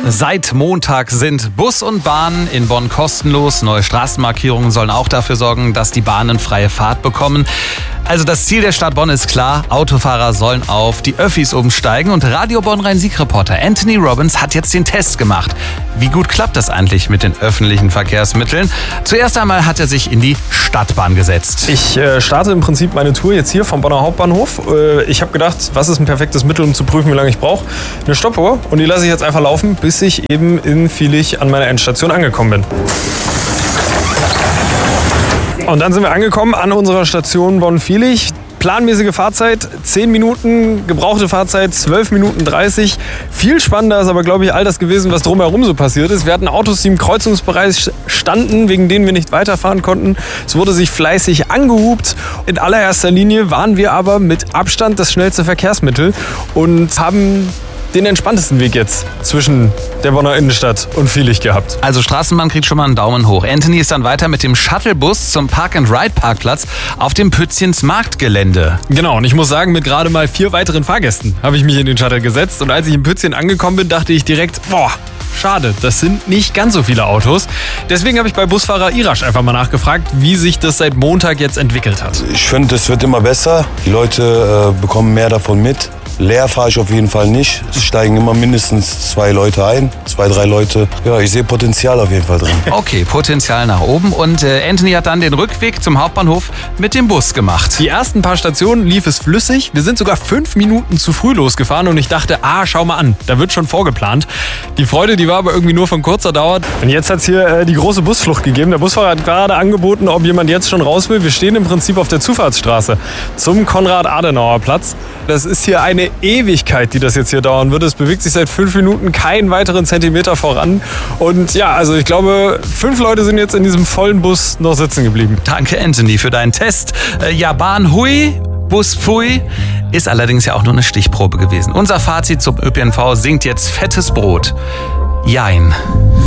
Seit Montag sind Bus und Bahn in Bonn kostenlos. Neue Straßenmarkierungen sollen auch dafür sorgen, dass die Bahnen freie Fahrt bekommen. Also das Ziel der Stadt Bonn ist klar, Autofahrer sollen auf die Öffis umsteigen und Radio Bonn Rhein-Sieg-Reporter Anthony Robbins hat jetzt den Test gemacht. Wie gut klappt das eigentlich mit den öffentlichen Verkehrsmitteln? Zuerst einmal hat er sich in die Stadtbahn gesetzt. Ich starte im Prinzip meine Tour jetzt hier vom Bonner Hauptbahnhof. Ich habe gedacht, was ist ein perfektes Mittel, um zu prüfen, wie lange ich brauche? Eine Stoppuhr, und die lasse ich jetzt einfach laufen, bis ich eben in Vilich an meiner Endstation angekommen bin. Und dann sind wir angekommen an unserer Station Bonn-Vilich. Planmäßige Fahrzeit 10 Minuten, gebrauchte Fahrzeit 12 Minuten 30. Viel spannender ist aber, glaube ich, all das gewesen, was drumherum so passiert ist. Wir hatten Autos, die im Kreuzungsbereich standen, wegen denen wir nicht weiterfahren konnten. Es wurde sich fleißig angehupt. In allererster Linie waren wir aber mit Abstand das schnellste Verkehrsmittel und haben den entspanntesten Weg jetzt zwischen der Bonner Innenstadt und Vilich gehabt. Also Straßenbahn kriegt schon mal einen Daumen hoch. Anthony ist dann weiter mit dem Shuttlebus zum Park-and-Ride-Parkplatz auf dem Pützchens Marktgelände. Genau, und ich muss sagen, mit gerade mal 4 weiteren Fahrgästen habe ich mich in den Shuttle gesetzt. Und als ich in Pützchen angekommen bin, dachte ich direkt, schade, das sind nicht ganz so viele Autos. Deswegen habe ich bei Busfahrer Irasch einfach mal nachgefragt, wie sich das seit Montag jetzt entwickelt hat. Ich finde, es wird immer besser. Die Leute bekommen mehr davon mit. Leer fahre ich auf jeden Fall nicht. Es steigen immer mindestens 2 Leute ein, 2, 3 Leute. Ja, ich sehe Potenzial auf jeden Fall drin. Okay, Potenzial nach oben. Und Anthony hat dann den Rückweg zum Hauptbahnhof mit dem Bus gemacht. Die ersten paar Stationen lief es flüssig. Wir sind sogar 5 Minuten zu früh losgefahren und ich dachte, schau mal an, da wird schon vorgeplant. Die Freude, die war aber irgendwie nur von kurzer Dauer. Und jetzt hat es hier die große Busflucht gegeben. Der Busfahrer hat gerade angeboten, ob jemand jetzt schon raus will. Wir stehen im Prinzip auf der Zufahrtsstraße zum Konrad-Adenauer-Platz. Das ist hier eine Ewigkeit, die das jetzt hier dauern wird. Es bewegt sich seit 5 Minuten keinen weiteren Zentimeter voran. Und ja, also ich glaube, 5 Leute sind jetzt in diesem vollen Bus noch sitzen geblieben. Danke, Anthony, für deinen Test. Bahn hui, Bus pfui, ist allerdings ja auch nur eine Stichprobe gewesen. Unser Fazit zum ÖPNV singt jetzt fettes Brot. Jein.